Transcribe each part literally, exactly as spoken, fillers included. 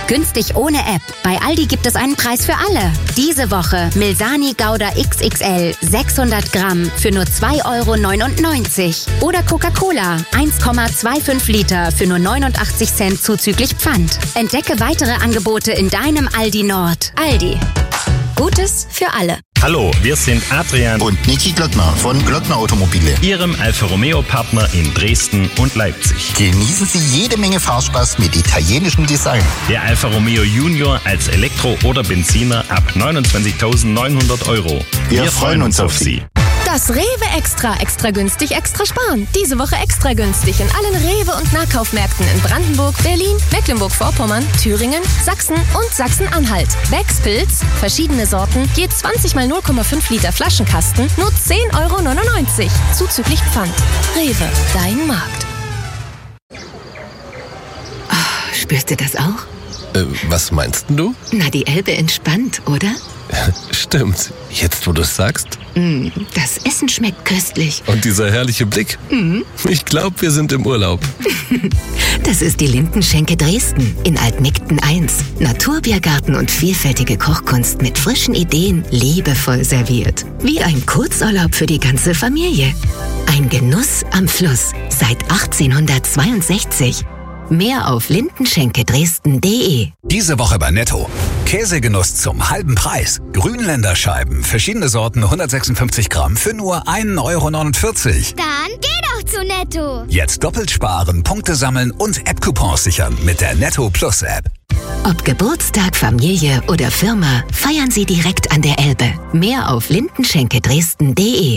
Günstig ohne App. Bei Aldi gibt es einen Preis für alle. Diese Woche Milsani Gouda X X L sechshundert Gramm für nur zwei Euro neunundneunzig. Oder Coca-Cola eins Komma fünfundzwanzig Liter für nur neunundachtzig Cent zuzüglich Pfand. Entdecke weitere Angebote in deinem Aldi Nord. Aldi. Gutes für alle. Hallo, wir sind Adrian und Niki Glöckner von Glöckner Automobile, Ihrem Alfa Romeo Partner in Dresden und Leipzig. Genießen Sie jede Menge Fahrspaß mit italienischem Design. Der Alfa Romeo Junior als Elektro- oder Benziner ab neunundzwanzigtausendneunhundert Euro. Wir, wir freuen uns auf Sie. Das Rewe Extra, extra günstig, extra sparen. Diese Woche extra günstig in allen Rewe- und Nahkaufmärkten in Brandenburg, Berlin, Mecklenburg-Vorpommern, Thüringen, Sachsen und Sachsen-Anhalt. Beckspilz, verschiedene Sorten, je zwanzig mal null Komma fünf Liter Flaschenkasten, nur zehn Euro neunundneunzig. Zuzüglich Pfand. Rewe, dein Markt. Oh, spürst du das auch? Äh, was meinst du? Na, die Elbe entspannt, oder? Stimmt. Jetzt, wo du es sagst. Mm, das Essen schmeckt köstlich. Und dieser herrliche Blick. Mm. Ich glaube, wir sind im Urlaub. Das ist die Lindenschenke Dresden in Altmigten eins. Naturbiergarten und vielfältige Kochkunst mit frischen Ideen, liebevoll serviert. Wie ein Kurzurlaub für die ganze Familie. Ein Genuss am Fluss seit achtzehnhundertzweiundsechzig. Mehr auf lindenschenke dresden punkt de. Diese Woche bei Netto. Käsegenuss zum halben Preis. Grünländer Scheiben, verschiedene Sorten, hundertsechsundfünfzig Gramm für nur ein Euro neunundvierzig. Dann geh doch zu Netto. Jetzt doppelt sparen, Punkte sammeln und App-Coupons sichern mit der Netto Plus App. Ob Geburtstag, Familie oder Firma, feiern Sie direkt an der Elbe. Mehr auf lindenschenke dresden punkt de.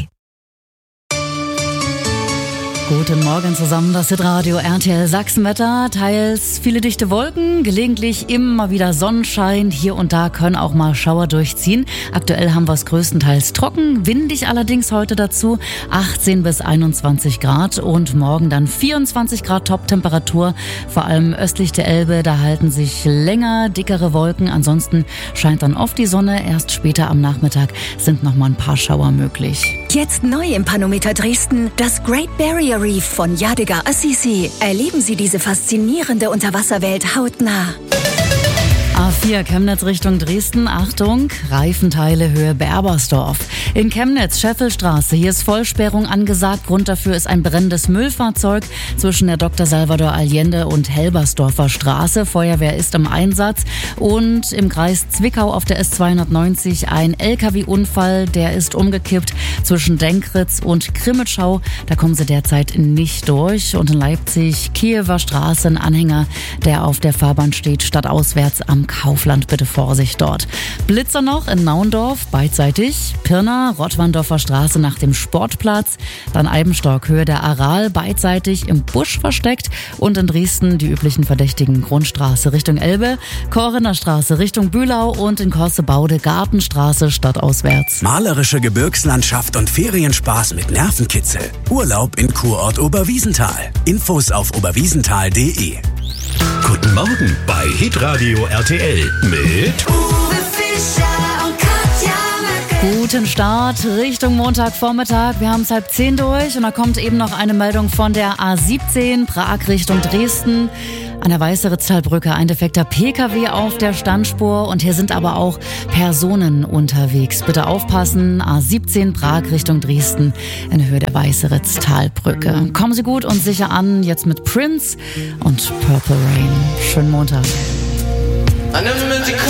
Guten Morgen zusammen, das ist Radio R T L Sachsenwetter. Teils viele dichte Wolken, gelegentlich immer wieder Sonnenschein. Hier und da können auch mal Schauer durchziehen. Aktuell haben wir es größtenteils trocken, windig allerdings heute dazu. achtzehn bis einundzwanzig Grad und morgen dann vierundzwanzig Grad Top-Temperatur. Vor allem östlich der Elbe, da halten sich länger dickere Wolken. Ansonsten scheint dann oft die Sonne. Erst später am Nachmittag sind noch mal ein paar Schauer möglich. Jetzt neu im Panometer Dresden, das Great Barrier Reef von Yadigar Assisi. Erleben Sie diese faszinierende Unterwasserwelt hautnah. A vier Chemnitz Richtung Dresden, Achtung, Reifenteile Höhe Berbersdorf. In Chemnitz, Scheffelstraße, hier ist Vollsperrung angesagt. Grund dafür ist ein brennendes Müllfahrzeug zwischen der Doktor Salvador Allende und Helbersdorfer Straße. Feuerwehr ist im Einsatz. Und im Kreis Zwickau auf der S zweihundertneunzig ein L K W-Unfall, der ist umgekippt zwischen Denkritz und Krimitschau. Da kommen sie derzeit nicht durch. Und in Leipzig, Kiewer Straße, ein Anhänger, der auf der Fahrbahn steht, stadtauswärts am Kaufland, bitte Vorsicht dort. Blitzer noch in Naundorf, beidseitig. Pirna, Rottwandorfer Straße nach dem Sportplatz. Dann Eibenstock, Höhe der Aral, beidseitig im Busch versteckt. Und in Dresden die üblichen Verdächtigen. Grundstraße Richtung Elbe, Korinner Straße Richtung Bühlau und in Korsebaude Gartenstraße stadtauswärts. Malerische Gebirgslandschaft und Ferienspaß mit Nervenkitzel. Urlaub in Kurort Oberwiesenthal. Infos auf oberwiesenthal punkt de. Guten Morgen bei Hitradio R T L mit Uwe Fischer und Katja Möcke. Guten Start Richtung Montagvormittag. Wir haben es halb zehn durch und da kommt eben noch eine Meldung von der A siebzehn, Prag Richtung Dresden. An der Weißeritztalbrücke ein defekter P K W auf der Standspur und hier sind aber auch Personen unterwegs. Bitte aufpassen, A siebzehn Prag Richtung Dresden in Höhe der Weißeritztalbrücke. Kommen Sie gut und sicher an, jetzt mit Prince und Purple Rain. Schönen Montag. I never meant to